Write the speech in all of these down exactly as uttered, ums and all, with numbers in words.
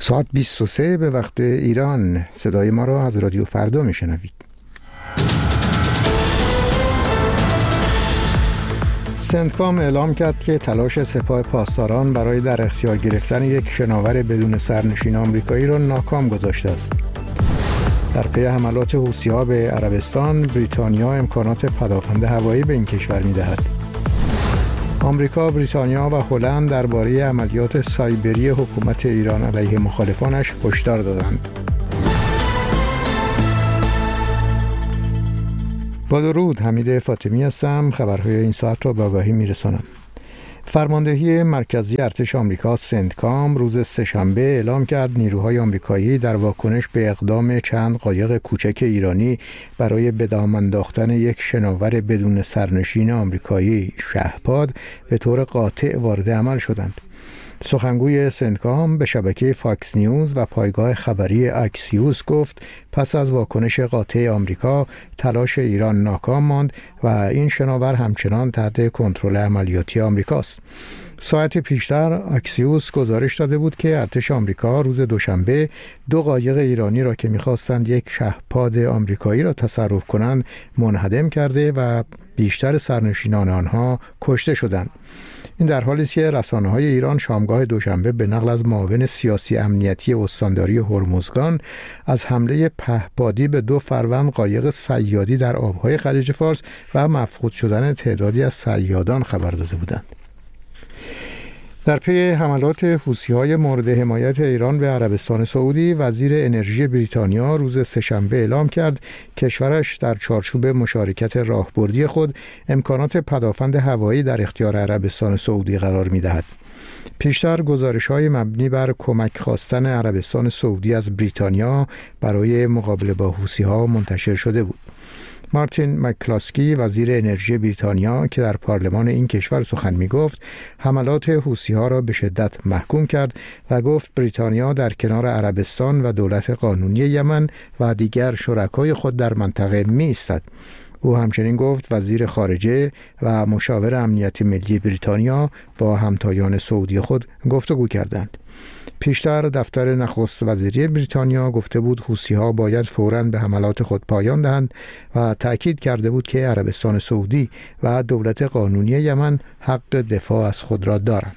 ساعت بیست و سه به وقت ایران. صدای ما را از رادیو فردا میشنوید. سنتکام اعلام کرد که تلاش سپاه پاسداران برای در اختیار گرفتن یک شناور بدون سرنشین آمریکایی را ناکام گذاشته است. در پی حملات حوثی‌ها به عربستان، بریتانیا امکانات پدافند هوایی به این کشور می‌دهد. آمریکا، بریتانیا و هلند درباره عملیات سایبری حکومت ایران علیه مخالفانش هشدار دادند. با درود، حمید فاطمی هستم. خبرهای این ساعت را به آگاهی می‌رسانم. فرماندهی مرکزی ارتش آمریکا سنتکام روز سه‌شنبه اعلام کرد نیروهای آمریکایی در واکنش به اقدام چند قایق کوچک ایرانی برای به دام انداختن یک شناور بدون سرنشین آمریکایی شهپاد به طور قاطع وارد عمل شدند. سخنگوی سنتکام به شبکه فاکس نیوز و پایگاه خبری اکسیوس گفت پس از واکنش قاطع آمریکا تلاش ایران ناکام ماند و این شناور همچنان تحت کنترل عملیاتی آمریکاست. ساعت پیشتر اکسیوس گزارش داده بود که ارتش آمریکا روز دوشنبه دو قایق ایرانی را که می‌خواستند یک شهپاد آمریکایی را تصرف کنند منهدم کرده و بیشتر سرنشینان آنها کشته شدند. این در حالی است که رسانه‌های ایران شامگاه دوشنبه به نقل از معاون سیاسی امنیتی استانداری هرمزگان از حمله پهپادی به دو فروند قایق صیادی در آبهای خلیج فارس و مفقود شدن تعدادی از صیادان خبر داده بودند. در پی حملات حوثی‌های مورد حمایت ایران به عربستان سعودی، وزیر انرژی بریتانیا روز سه‌شنبه اعلام کرد کشورش در چارچوب مشارکت راهبردی خود امکانات پدافند هوایی در اختیار عربستان سعودی قرار می‌دهد. پیشتر گزارش‌های مبنی بر کمک خواستن عربستان سعودی از بریتانیا برای مقابله با حوثی‌ها منتشر شده بود. مارتین مکلاسکی وزیر انرژی بریتانیا که در پارلمان این کشور سخن می گفت حملات حوثی‌ها را به شدت محکوم کرد و گفت بریتانیا در کنار عربستان و دولت قانونی یمن و دیگر شرکای خود در منطقه می ایستد. او همچنین گفت وزیر خارجه و مشاور امنیت ملی بریتانیا با همتایان سعودی خود گفتگو کردند. پیشتر دفتر نخست وزیری بریتانیا گفته بود حوثی‌ها باید فوراً به حملات خود پایان دهند و تأکید کرده بود که عربستان سعودی و دولت قانونی یمن حق دفاع از خود را دارند.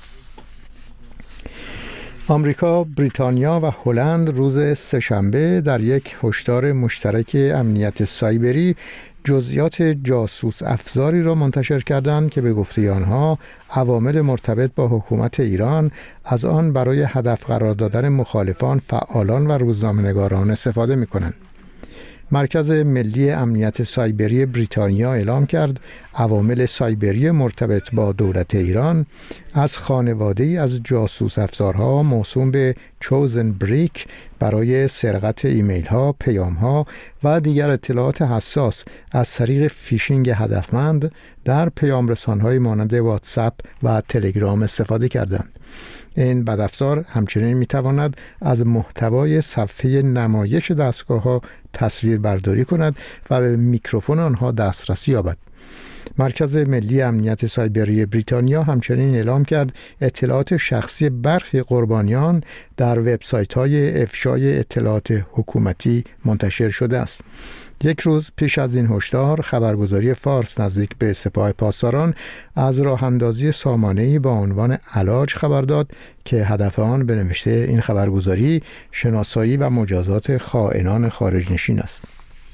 آمریکا، بریتانیا و هلند روز سه‌شنبه در یک هشدار مشترک امنیت سایبری جزئیات جاسوس افزاری را منتشر کردند که به گفته آنها عوامل مرتبط با حکومت ایران از آن برای هدف قرار دادن مخالفان، فعالان و روزنامه‌نگاران استفاده می‌کنند. مرکز ملی امنیت سایبری بریتانیا اعلام کرد عوامل سایبری مرتبط با دولت ایران از خانواده‌ای از جاسوس افزارها موسوم به چوزن بریک برای سرقت ایمیل ها، پیام ها و دیگر اطلاعات حساس از طریق فیشینگ هدفمند در پیام رسان‌های مانند واتساپ و تلگرام استفاده کردند. این بدافزار همچنین میتواند از محتوای صفحه نمایش دستگاه‌ها تصویر برداری کند و به میکروفون آنها دسترسی یابد. مرکز ملی امنیت سایبری بریتانیا همچنین اعلام کرد اطلاعات شخصی برخی قربانیان در وبسایت‌های افشای اطلاعات حکومتی منتشر شده است. یک روز پیش از این هشدار، خبرگزاری فارس نزدیک به سپاه پاسداران از راه اندازی سامانه‌ای با عنوان علاج خبر داد که هدف آن به نوشته این خبرگزاری شناسایی و مجازات خائنان خارجنشین است.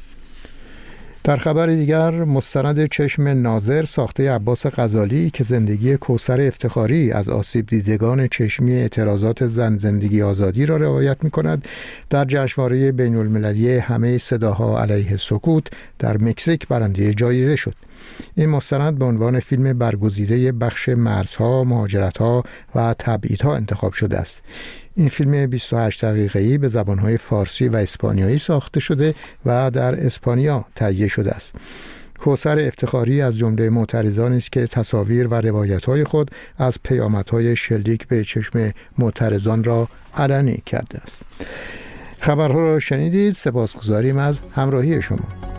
در خبر دیگر، مستند چشم ناظر ساخته عباس غزالی که زندگی کوثر افتخاری از آسیب دیدگان چشمی اعتراضات زن زندگی آزادی را روایت می‌کند، در جشنواره بین‌المللی همه صداها علیه سکوت در مکزیک برنده جایزه شد. این مستند به عنوان فیلم برگزیده بخش مرزها، مهاجرت‌ها و تبعیدها انتخاب شده است. این فیلم بیست و هشت دقیقه‌ای به زبان‌های فارسی و اسپانیایی ساخته شده و در اسپانیا تهیه شده است. کوثر افتخاری از جمله معترضانی است که تصاویر و روایت‌های خود از پیامدهای شلیک به چشم معترضان را علنی کرده است. خبرها را شنیدید. سپاسگزاریم از همراهی شما.